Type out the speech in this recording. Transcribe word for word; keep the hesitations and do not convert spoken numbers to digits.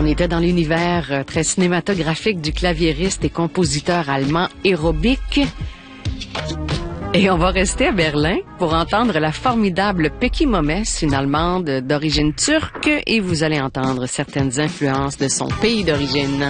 On était dans l'univers très cinématographique du claviériste et compositeur allemand Aerobic. Et on va rester à Berlin pour entendre la formidable Peggy Momes, une Allemande d'origine turque, et vous allez entendre certaines influences de son pays d'origine.